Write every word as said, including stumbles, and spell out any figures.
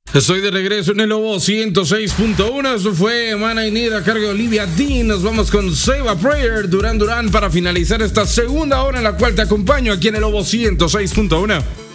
Estoy de regreso en el Lobo ciento seis punto uno. Eso fue Man I Need a cargo de Olivia Dean. Nos vamos con Save a Prayer, Duran Duran, para finalizar esta segunda hora en la cual te acompaño aquí en el Lobo ciento seis punto uno.